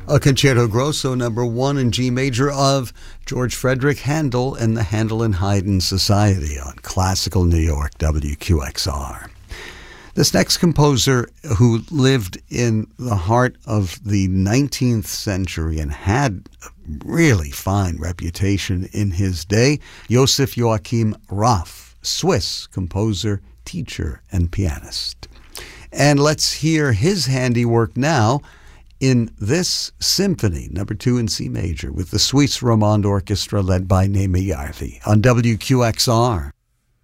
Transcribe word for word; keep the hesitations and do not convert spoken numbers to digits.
A Concerto Grosso number one in G major of George Frederick Handel and the Handel and Haydn Society on Classical New York W Q X R. This next composer, who lived in the heart of the nineteenth century and had a really fine reputation in his day, Joseph Joachim Raff, Swiss composer, teacher, and pianist. And let's hear his handiwork now in this symphony, number two in C major, with the Suisse Romande Orchestra led by Neeme Järvi on W Q X R.